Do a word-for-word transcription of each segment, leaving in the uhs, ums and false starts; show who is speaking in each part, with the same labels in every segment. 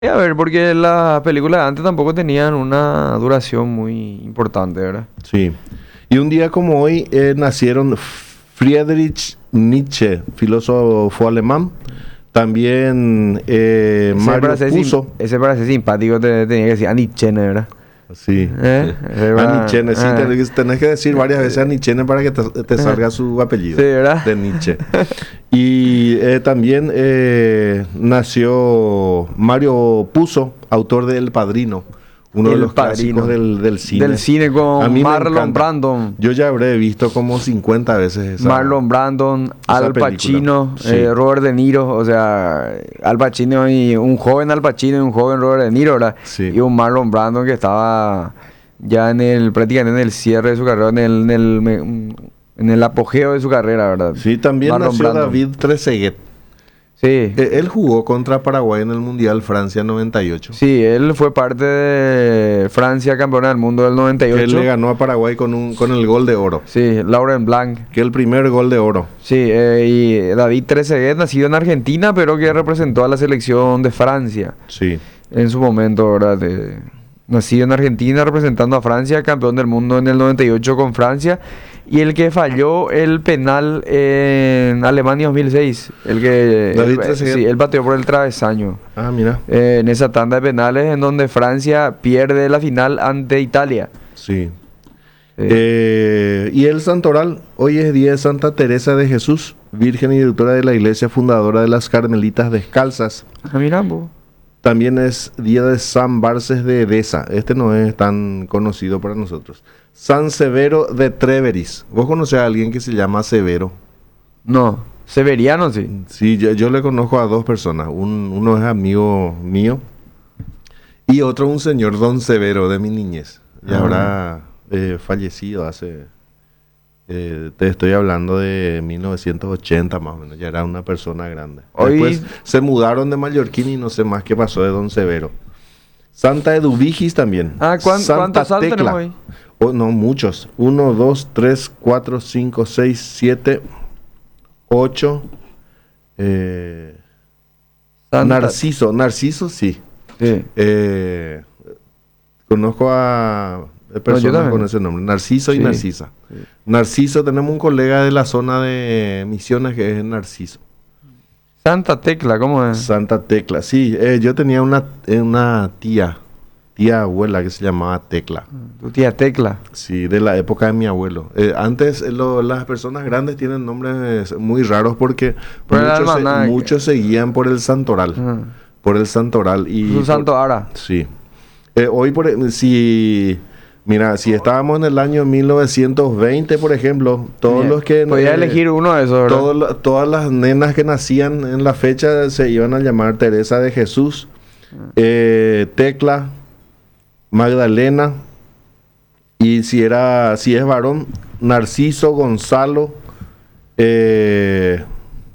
Speaker 1: Y a ver, porque las películas de antes tampoco tenían una duración muy importante, ¿verdad?
Speaker 2: Sí. Y un día como hoy eh, nacieron Friedrich Nietzsche, filósofo alemán. También eh,
Speaker 1: Ese
Speaker 2: Mario
Speaker 1: para ser, sim-
Speaker 2: Puzo.
Speaker 1: ese para ser simpático te, tenía que decir Anichene, ¿verdad?
Speaker 2: Sí.
Speaker 1: ¿Eh? Ese para-
Speaker 2: Anichene, sí,
Speaker 1: ah.
Speaker 2: tenés, que- tenés que decir varias veces Anichene para que te, te salga su apellido.
Speaker 1: Sí, ¿verdad?
Speaker 2: De Nietzsche. Y eh, también eh, nació Mario Puzo, autor de El Padrino, uno de
Speaker 1: El
Speaker 2: los
Speaker 1: Padrino.
Speaker 2: clásicos del, del cine.
Speaker 1: Del cine
Speaker 2: A
Speaker 1: con
Speaker 2: mí me
Speaker 1: Marlon
Speaker 2: encanta.
Speaker 1: Brandon.
Speaker 2: Yo ya habré visto como cincuenta veces esa.
Speaker 1: Marlon Brandon,
Speaker 2: esa
Speaker 1: Al
Speaker 2: película.
Speaker 1: Pacino,
Speaker 2: Sí.
Speaker 1: eh, Robert De Niro, o sea, Al Pacino y un joven Al Pacino y un joven Robert De Niro, ¿verdad?
Speaker 2: Sí.
Speaker 1: Y un Marlon Brandon que estaba ya en el, prácticamente en el cierre de su carrera, en el, en el, me- en el apogeo de su carrera, ¿verdad?
Speaker 2: Sí, también
Speaker 1: Marlon
Speaker 2: nació
Speaker 1: Brando.
Speaker 2: David Trezeguet.
Speaker 1: Sí,
Speaker 2: Eh, Él jugó contra Paraguay en el Mundial Francia noventa y ocho.
Speaker 1: sí, él fue parte de Francia campeona del mundo del noventa y
Speaker 2: Él
Speaker 1: ocho.
Speaker 2: le ganó a Paraguay con, un, con el gol de oro.
Speaker 1: Sí, Laurent Blanc.
Speaker 2: Que el primer gol de oro.
Speaker 1: Sí, eh, y David Trezeguet, nacido en Argentina, pero que representó a la selección de Francia
Speaker 2: Sí.
Speaker 1: en su momento, ¿verdad? Eh, nacido en Argentina, representando a Francia, campeón del mundo en el noventa y ocho con Francia, y el que falló el penal en Alemania dos mil seis, el que
Speaker 2: David
Speaker 1: él,
Speaker 2: Trezeguet.
Speaker 1: sí, él pateó por el travesaño.
Speaker 2: Ah, mira.
Speaker 1: Eh, en esa tanda de penales en donde Francia pierde la final ante Italia.
Speaker 2: Sí.
Speaker 1: Eh,
Speaker 2: Eh, y el santoral, hoy es día de Santa Teresa de Jesús, virgen y directora de la iglesia, fundadora de las Carmelitas Descalzas.
Speaker 1: ah, mira, po.
Speaker 2: También es día de San Barces de Edesa. Este no es tan conocido para nosotros. San Severo de Treveris. ¿Vos conocés a alguien que se llama Severo?
Speaker 1: No, Severiano sí.
Speaker 2: Sí, yo, yo le conozco a dos personas. Un- uno es amigo mío y otro un señor Don Severo de mi niñez. Y
Speaker 1: Ah.
Speaker 2: habrá eh, fallecido hace... eh, te estoy hablando de mil novecientos ochenta más o menos. Ya era una persona grande.
Speaker 1: Hoy-
Speaker 2: Después se mudaron de Mallorquín y no sé más qué pasó de Don Severo. Santa Eduvigis también.
Speaker 1: Ah, ¿cuán-
Speaker 2: Santa
Speaker 1: ¿cuántos saltos
Speaker 2: Tecla.
Speaker 1: tenemos hoy?
Speaker 2: Oh, no, muchos. Uno, dos, tres, cuatro, cinco, seis, siete, ocho. Eh,
Speaker 1: Santa-
Speaker 2: Narciso, Narciso sí.
Speaker 1: Sí.
Speaker 2: Eh, conozco a personas
Speaker 1: también.
Speaker 2: con ese nombre, Narciso y
Speaker 1: Sí.
Speaker 2: Narcisa. Narciso, tenemos un colega de la zona de Misiones que es Narciso.
Speaker 1: Santa Tecla, ¿cómo es?
Speaker 2: Santa Tecla, sí. eh, yo tenía una, eh, una tía, tía abuela que se llamaba Tecla.
Speaker 1: Tu tía Tecla.
Speaker 2: Sí, de la época de mi abuelo. Eh, antes eh, lo- las personas grandes tienen nombres muy raros porque
Speaker 1: Por el
Speaker 2: muchos, se,
Speaker 1: almanaque.
Speaker 2: muchos se guían por el santoral.
Speaker 1: Ah.
Speaker 2: Por el santoral. Y
Speaker 1: Un
Speaker 2: por-
Speaker 1: santo Ara.
Speaker 2: Sí. Eh, hoy, por, e- si, mira, si estábamos en el año mil novecientos veinte, por ejemplo, todos los que...
Speaker 1: Podía
Speaker 2: eh,
Speaker 1: elegir uno de esos, ¿verdad?
Speaker 2: todo lo- todas las nenas que nacían en la fecha se iban a llamar Teresa de Jesús, eh, Tecla, Magdalena, y si era, si es varón, Narciso, Gonzalo, eh,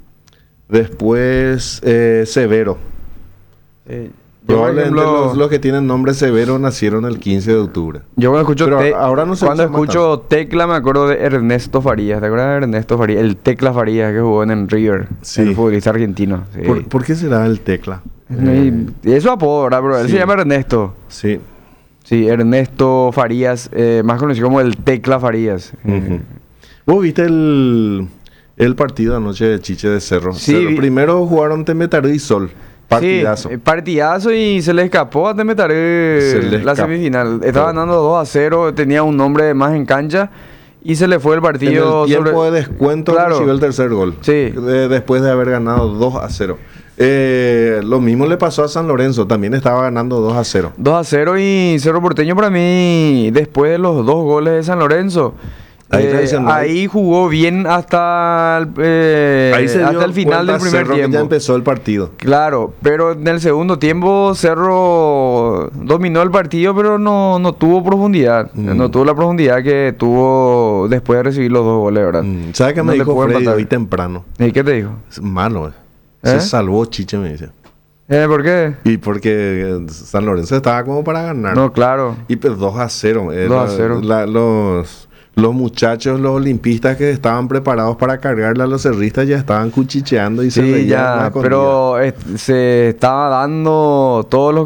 Speaker 2: después eh, Severo.
Speaker 1: Eh, yo, por
Speaker 2: Probablemente
Speaker 1: ejemplo,
Speaker 2: los, los que tienen nombre Severo nacieron el quince de octubre.
Speaker 1: yo cuando escucho,
Speaker 2: Pero
Speaker 1: te-
Speaker 2: ahora no se
Speaker 1: cuando
Speaker 2: usa más
Speaker 1: escucho Tecla me acuerdo de Ernesto Farías. ¿Te acuerdas de Ernesto Farías? El Tecla Farías que jugó en el River.
Speaker 2: Sí.
Speaker 1: El futbolista argentino. Sí.
Speaker 2: ¿Por, por qué será el Tecla?
Speaker 1: Y- y eso apodo, ¿verdad, bro? Él
Speaker 2: sí.
Speaker 1: se llama Ernesto.
Speaker 2: Sí.
Speaker 1: Sí, Ernesto Farías, eh, más conocido como el Tecla Farías. Eh,
Speaker 2: Ujú. ¿Vos viste el, el partido anoche de Chiche de Cerro?
Speaker 1: Sí,
Speaker 2: Cerro.
Speaker 1: vi-
Speaker 2: Primero jugaron Temetaré y Sol. Partidazo.
Speaker 1: Sí, eh, partidazo y se le escapó a Temetaré
Speaker 2: Se le
Speaker 1: la
Speaker 2: escapó.
Speaker 1: semifinal. Estaba ganando dos a cero, tenía un nombre más en cancha y se le fue el
Speaker 2: En
Speaker 1: partido.
Speaker 2: el tiempo
Speaker 1: sobre-
Speaker 2: de descuento
Speaker 1: Claro.
Speaker 2: recibió el tercer gol.
Speaker 1: Sí.
Speaker 2: De- después de haber ganado dos a cero. Eh, lo mismo le pasó a San Lorenzo. También estaba ganando dos a cero.
Speaker 1: dos a cero y Cerro Porteño para mí, después de los dos goles de San Lorenzo,
Speaker 2: Ahí
Speaker 1: eh,
Speaker 2: tradicional.
Speaker 1: ahí jugó bien hasta el, eh,
Speaker 2: Ahí se dio
Speaker 1: hasta el final del
Speaker 2: cuenta
Speaker 1: primer
Speaker 2: Cerro que
Speaker 1: tiempo.
Speaker 2: ya empezó el partido.
Speaker 1: Claro, pero en el segundo tiempo Cerro dominó el partido, pero no, no tuvo profundidad.
Speaker 2: Mm.
Speaker 1: No tuvo la profundidad que tuvo después de recibir los dos goles, ¿verdad?
Speaker 2: Mm, ¿Sabe qué
Speaker 1: No
Speaker 2: me
Speaker 1: le
Speaker 2: dijo
Speaker 1: pudo
Speaker 2: Freddy
Speaker 1: empatar.
Speaker 2: hoy temprano?
Speaker 1: ¿Y qué te dijo?
Speaker 2: Es malo, eh.
Speaker 1: ¿Eh?
Speaker 2: Se salvó Chiche, me dice.
Speaker 1: Eh, ¿Por qué?
Speaker 2: Y porque eh, San Lorenzo estaba como para ganar.
Speaker 1: No, claro.
Speaker 2: Y pues dos a cero. eh,
Speaker 1: dos a
Speaker 2: la-
Speaker 1: cero.
Speaker 2: la- los, Los muchachos, los olimpistas que estaban preparados para cargarle a los cerristas ya estaban cuchicheando y se
Speaker 1: Sí,
Speaker 2: reían a
Speaker 1: ya,
Speaker 2: escondidas.
Speaker 1: pero eh, se estaba dando todos los